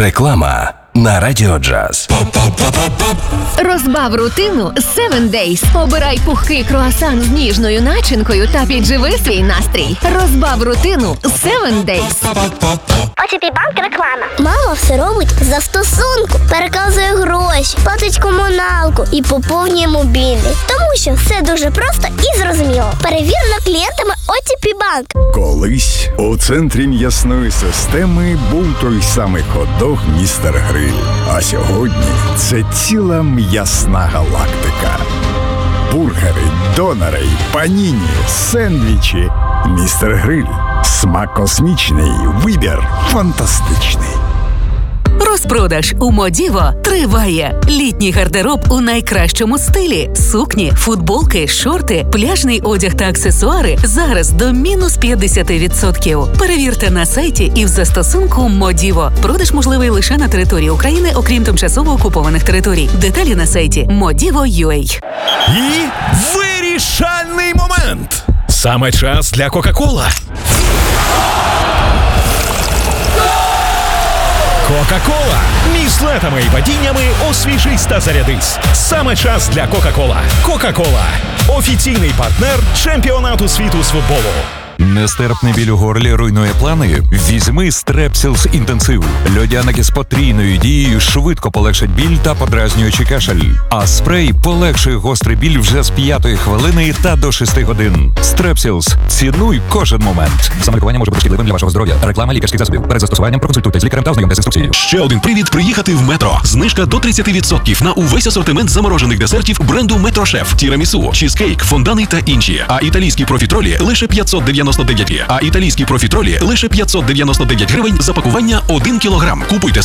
Реклама на Радіо Джаз. Розбав рутину 7 Days. Обирай пухкий круасан з ніжною начинкою та підживи свій настрій. Розбав рутину 7 Days. ОТП Банк реклама. Мама все робить за стосунку. Переказує гроші, платить комуналку і поповнює мобільний. Тому що все дуже просто і зрозуміло. Перевірено клієнтами ОТП Банк. Колись у центрі м'ясної системи був той самий хот-дог «Містер Гриль». А сьогодні це ціла м'ясна галактика. Бургери, донери, паніні, сендвічі. «Містер Гриль». Смак космічний, вибір фантастичний. Розпродаж у Модіво триває. Літній гардероб у найкращому стилі. Сукні, футболки, шорти, пляжний одяг та аксесуари зараз до мінус 50%. Перевірте на сайті і в застосунку Модіво. Продаж можливий лише на території України, окрім тимчасово окупованих територій. Деталі на сайті Modivo.ua. І вирішальний момент! Саме час для Кока-Кола. Кока-Кола. Між злетами і падіннями освіжись та зарядись. Саме час для Кока-Кола. Кока-Кола. Офіційний партнер чемпіонату світу з футболу. Нестерпний біль у горлі руйнує плани? Візьми Strepsils інтенсив. Льодяники з потрійною дією швидко полегшать біль та подразнюючий кашель. А спрей полегшує гострий біль вже з 5-ї хвилини та до 6 годин. Strepsils. Цінуй кожен момент. Самолікування може бути шкідливим для вашого здоров'я. Реклама лікарських засобів. Перед застосуванням проконсультуйтесь з лікарем та ознайомтесь з інструкцією. Ще один привід приїхати в Метро. Знижка до 30% на увесь асортимент заморожених десертів бренду Метро Шеф, тірамісу, чізкейк, фондани та інші. А італійські профітролі лише 599 гривень за пакування 1 кілограм. Купуйте